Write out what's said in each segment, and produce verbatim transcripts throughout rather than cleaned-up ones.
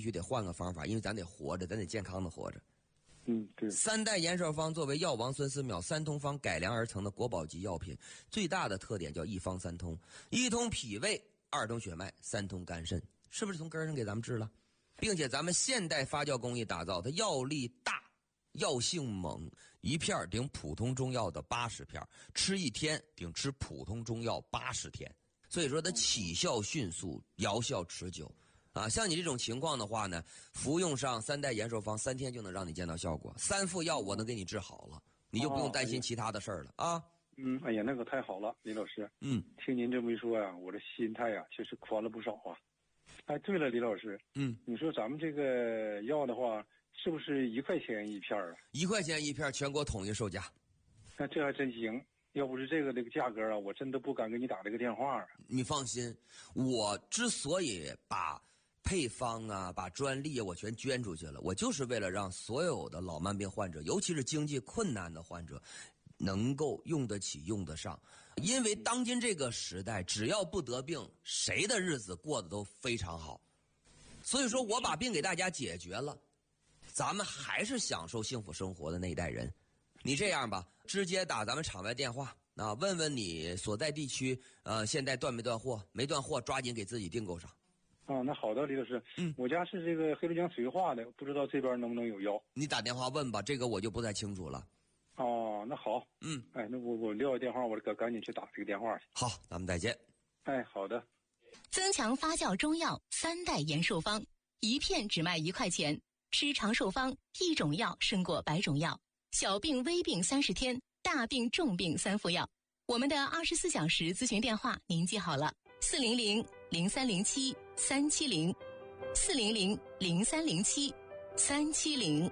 须得换个方法，因为咱得活着，咱得健康的活着。 嗯，对。 三代延寿方作为药王孙思邈三通方改良而成的国宝级药品，最大的特点叫一方三通：一通脾胃，二通血脉，三通肝肾，是不是从根上给咱们治了？并且咱们现代发酵工艺打造，它药力大，药性猛，一片顶普通中药的八十片，吃一天顶吃普通中药八十天，所以说它起效迅速，疗效持久。啊，像你这种情况的话呢，服用上三代延寿方，三天就能让你见到效果。三副药我能给你治好了，你就不用担心其他的事儿了、哦、啊。 嗯，哎呀，那可太好了，李老师。 嗯， 听您这么一说呀、啊，我这心态呀、啊，确实宽了不少啊。哎，对了，李老师， 嗯， 你说咱们这个药的话，是不是一块钱一片啊？ 一块钱一片，全国统一售价。 那这还真行。要不是这个这个价格啊，我真的不敢给你打这个电话啊。 你放心，我之所以把配方啊，把专利啊，我全捐出去了，我就是为了让所有的老慢病患者，尤其是经济困难的患者，能够用得起用得上。因为当今这个时代，只要不得病，谁的日子过得都非常好。所以说我把病给大家解决了，咱们还是享受幸福生活的那一代人。你这样吧，直接打咱们场外电话啊，问问你所在地区呃现在断没断货，没断货抓紧给自己订购上。 啊，那好的，李老师， 嗯， 我家是这个黑龙江绥化的，不知道这边能不能有药？ 你打电话问吧，这个我就不太清楚了。 哦，那好， 嗯， 哎，那我我撂下电话，我赶赶紧去打这个电话去。 好，咱们再见。 哎，好的。 增强发酵中药三代延寿方，一片只卖一块钱，吃长寿方，一种药胜过百种药，小病微病三十天，大病重病三副药。我们的二十四小时咨询电话您记好了，四零零零三零七三七零，四零零零三零七三七零。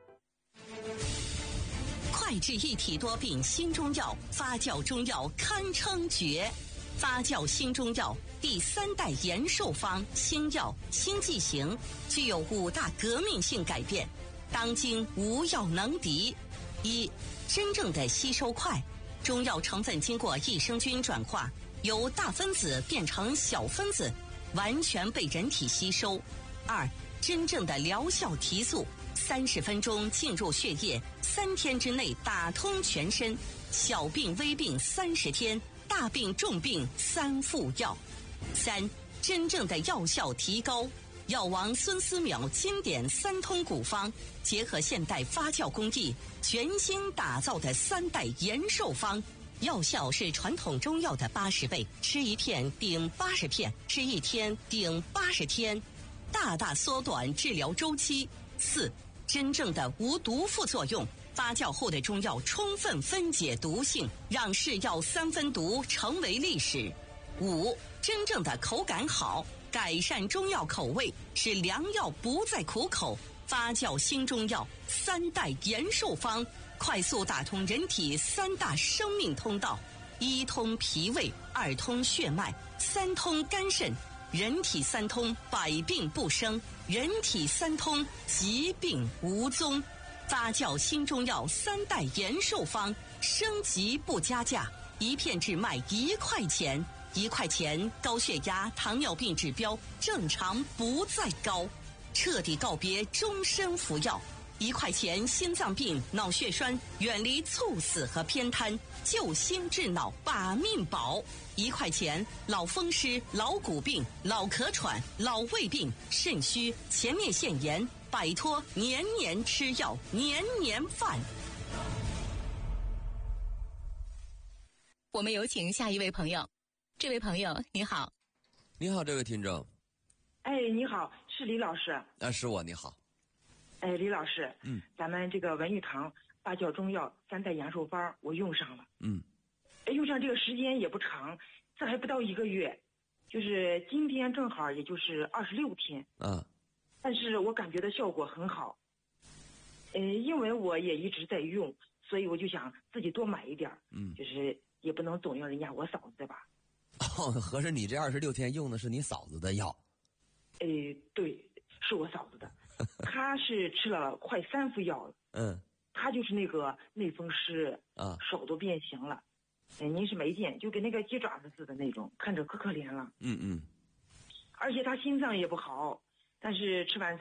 快治一体多病新中药，发酵中药堪称绝。发酵新中药第三代延寿方新药新剂型，具有五大革命性改变，当今无药能敌。一、真正的吸收快，中药成分经过益生菌转化，由大分子变成小分子，完全被人体吸收。二、真正的疗效提速，三十分钟进入血液，三天之内打通全身，小病微病三十天，大病重病三副药。三、真正的药效提高，药王孙思邈经典三通古方，结合现代发酵工艺，全新打造的三代延寿方，药效是传统中药的八十倍，吃一片顶八十片，吃一天顶八十天，大大缩短治疗周期。四、真正的无毒副作用，发酵后的中药充分分解毒性，让是药三分毒成为历史。五、真正的口感好，改善中药口味，使良药不再苦口。发酵新中药三代延寿方，快速打通人体三大生命通道：一通脾胃，二通血脉，三通肝肾。人体三通，百病不生；人体三通，疾病无踪。发酵新中药三代延寿方，升级不加价，一片只卖一块钱。一块钱，高血压、糖尿病指标正常不再高，彻底告别终身服药。一块钱，心脏病、脑血栓远离猝死和偏瘫，救心治脑把命保。一块钱，老风湿、老骨病、老咳喘、老胃病、肾虚、前列腺炎，摆脱年年吃药、年年犯。 我们有请下一位朋友。这位朋友你好。 你好，这位听众。 哎，你好，是李老师。 啊，是我，你好。 哎，李老师， 嗯， 咱们这个文玉堂发酵中药三代延寿方我用上了。 嗯， 用上这个时间也不长，这还不到一个月，就是今天正好也就是二十六天。 啊， 但是我感觉到效果很好。呃，因为我也一直在用，所以我就想自己多买一点。 嗯， 就是也不能总要人家我嫂子的吧。 哦，合着你这二十六天用的是你嫂子的药？ 哎，对，是我嫂子的，她是吃了快三副药了。 嗯， 她就是那个类风湿啊， 手都变形了。哎，您是没见，就跟那个鸡爪子似的那种，看着可可怜了。 嗯嗯， 而且她心脏也不好，但是吃完